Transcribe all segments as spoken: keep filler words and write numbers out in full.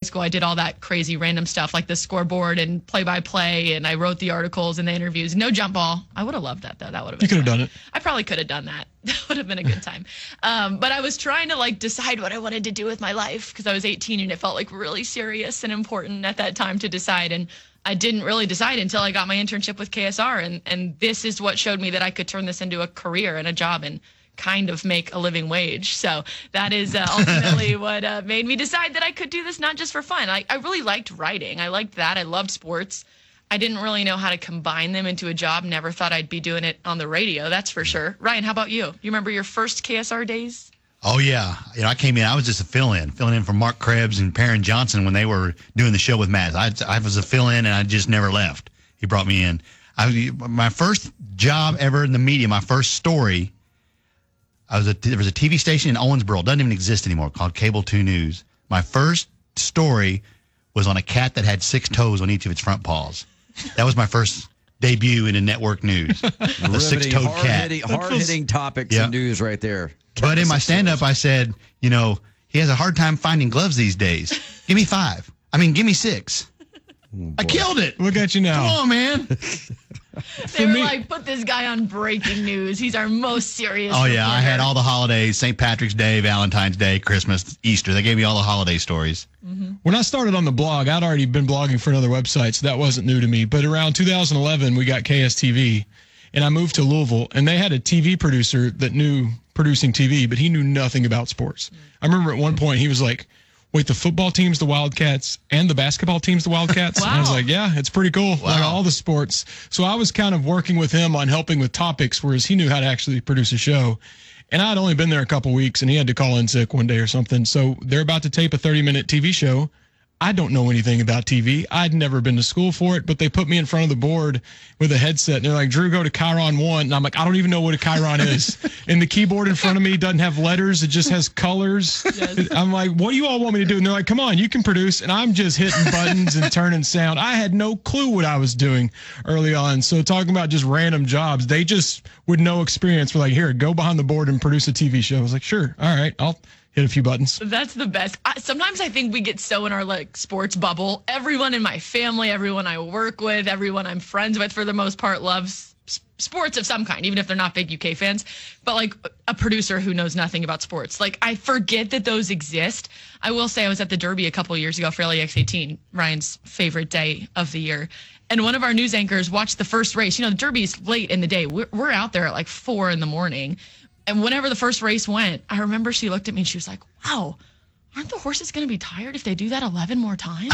school, I did all that crazy random stuff like the scoreboard and play-by-play, and I wrote the articles and the interviews. No jump ball. I would have loved that, though. That would have been You could have fun. done it. I probably could have done that. That would have been a good time. Um, but I was trying to, like, decide what I wanted to do with my life because I was eighteen, and it felt, like, really serious and important at that time to decide. And I didn't really decide until I got my internship with K S R, and, and this is what showed me that I could turn this into a career and a job and kind of make a living wage. So that is uh, ultimately what uh, made me decide that I could do this not just for fun. I, I really liked writing. I liked that. I loved sports. I didn't really know how to combine them into a job. Never thought I'd be doing it on the radio, that's for sure. Ryan, how about you? You remember your first K S R days? Oh, yeah. You know, I came in, I was just a fill-in, filling in for Mark Krebs and Perrin Johnson when they were doing the show with Matt. I, I was a fill-in, and I just never left. He brought me in. I, my first job ever in the media, my first story, I was a, there was a T V station in Owensboro. It doesn't even exist anymore, called Cable two News. My first story was on a cat that had six toes on each of its front paws. That was my first debut in the network news. The six-toed cat. Hard-hitting, hard-hitting topics Yeah. and news right there. But in my stand-up, I said, you know, he has a hard time finding gloves these days. Give me five. I mean, give me six. Oh, I killed it. Look at you now. Come on, man. They were me- like, put this guy on breaking news. He's our most serious Oh, yeah. I reporter. had all the holidays, Saint Patrick's Day, Valentine's Day, Christmas, Easter. They gave me all the holiday stories. When I started on the blog, I'd already been blogging for another website, so that wasn't new to me. But around two thousand eleven, we got K S T V, and I moved to Louisville, and they had a T V producer that knew producing T V, but he knew nothing about sports. I remember at one point he was like, wait, the football team's the Wildcats and the basketball team's the Wildcats? And I was Wow. like, yeah, it's pretty cool. Like Wow. all the sports. So I was kind of working with him on helping with topics, whereas he knew how to actually produce a show. And I'd only been there a couple weeks, and he had to call in sick one day or something. So they're about to tape a thirty-minute T V show. I don't know anything about T V. I'd never been to school for it, but they put me in front of the board with a headset, and they're like, Drew, go to Chiron one. And I'm like, I don't even know what a Chiron is. And the keyboard in front of me doesn't have letters. It just has colors. Yes. I'm like, what do you all want me to do? And they're like, come on, you can produce. And I'm just hitting buttons and turning sound. I had no clue what I was doing early on. So talking about just random jobs, they just, with no experience, were like, here, go behind the board and produce a T V show. I was like, sure, all right, I'll hit a few buttons. That's the best. I, sometimes I think we get so in our like sports bubble. Everyone in my family, everyone I work with, everyone I'm friends with, for the most part, loves s- sports of some kind, even if they're not big U K fans. But like a producer who knows nothing about sports, like I forget that those exist. I will say I was at the Derby a couple of years ago for L A X eighteen, Ryan's favorite day of the year. And one of our news anchors watched the first race. You know, the Derby's late in the day. We're, we're out there at like four in the morning. And whenever the first race went, I remember she looked at me and she was like, wow, aren't the horses going to be tired if they do that eleven more times?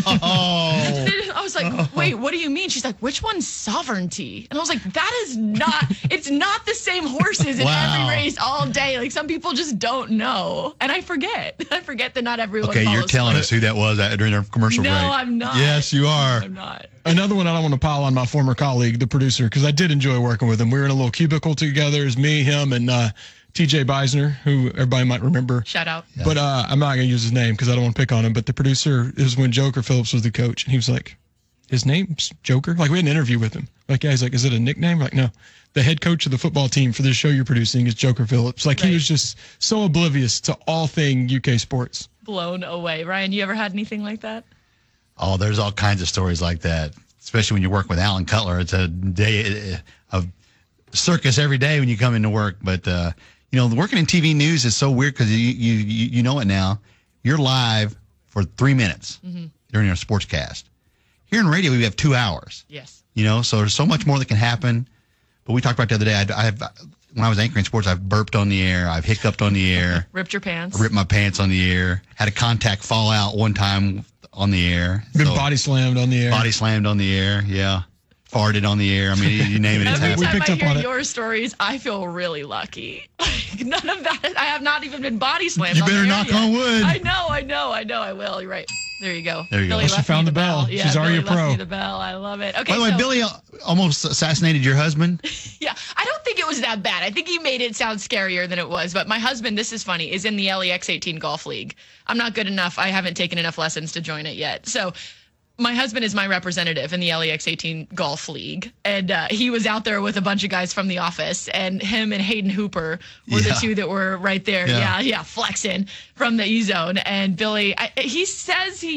Oh. I was like, wait, what do you mean? She's like, which one's Sovereignty? And I was like, that is not, it's not the same horses in Wow. every race all day. Like some people just don't know. And I forget. I forget that not everyone Okay, you're follows telling sports. us who that was at- during our commercial No, break. I'm not. Yes, you are. I'm not. Another one I don't want to pile on my former colleague, the producer, because I did enjoy working with him. We were in a little cubicle together. It was me, him, and uh, T J Beisner, who everybody might remember. Shout out. But uh, I'm not going to use his name because I don't want to pick on him. But the producer is when Joker Phillips was the coach. And he was like, his name's Joker? Like, we had an interview with him. Like, yeah, he's like, is it a nickname? We're like, no. The head coach of the football team for this show you're producing is Joker Phillips. Like, Right. he was just so oblivious to all thing U K sports. Blown away. Ryan, you ever had anything like that? Oh, there's all kinds of stories like that, especially when you work with Alan Cutler. It's a day of circus every day when you come into work. But, uh, you know, working in T V news is so weird because you, you, you you know it now. You're live for three minutes Mm-hmm. during our sportscast. Here in radio, we have two hours. Yes. You know, so there's so much more that can happen. But we talked about the other day, I've, I've when I was anchoring sports, I've burped on the air. I've hiccuped on the air. Ripped your pants. Ripped my pants on the air. Had a contact fall out one time on the air. Been So, body slammed on the air. body slammed on the air. Yeah. Farted on the air. I mean, you, you name it, it's Every happened. We time picked I up hear on it. your stories, I feel really lucky. Like, none of that. I have not even been body slammed. You on the better air knock yet. on wood. I know, I know, I know. I will. You're right. There you go. There you go. Billy She left found me the bell. Yeah, She's already Billy a left pro. me the bell. I love it. Okay. By the way, so, Billy almost assassinated your husband. Yeah, I don't think it was that bad. I think he made it sound scarier than it was. But my husband, this is funny, is in the L A X eighteen golf league. I'm not good enough. I haven't taken enough lessons to join it yet. So my husband is my representative in the L A X eighteen golf league. And uh, he was out there with a bunch of guys from the office. And him and Hayden Hooper were Yeah. the two that were right there. Yeah. Yeah, yeah, flexing from the E-zone. And Billy, I, he says he